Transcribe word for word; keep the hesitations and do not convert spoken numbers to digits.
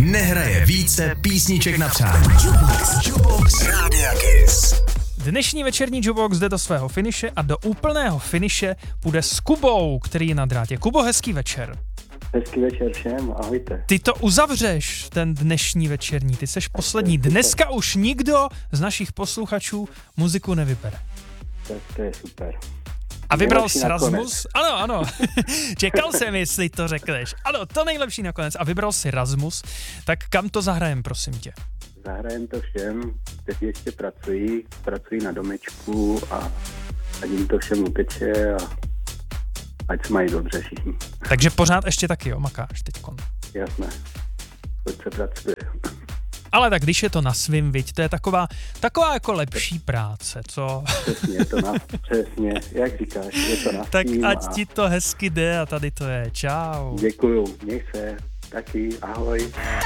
nehraje více písniček na přání. Jukebox, Jukebox Rádia Kiss. Dnešní večerní Jukebox jde do svého finiše a do úplného finiše půjde s Kubou, který je na drátě. Kubo, hezký večer. Hezký večer všem, ahojte. Ty to uzavřeš, ten dnešní večerní, ty seš poslední. Dneska už nikdo z našich posluchačů muziku nevybere. Tak to je super. A vybral jsi Rasmus? Ano, ano. Čekal jsem, jestli to řekneš. Ano, to nejlepší nakonec. A vybral jsi Rasmus. Tak kam to zahrajem, prosím tě? Zahrajem to všem, kteří ještě pracují, pracují na domečku a ať jim to všem uteče a ať se mají dobře všichni. Takže pořád ještě taky, jo, makáš teďkon. Jasné, pojď se pracuje. Ale tak když je to na svým, viď, to je taková, taková jako lepší práce, co? Přesně, je to na, přesně, jak říkáš, je to na Tak svým ať a... ti to hezky jde a tady to je. Čau. Děkuju, měj se, taky, ahoj.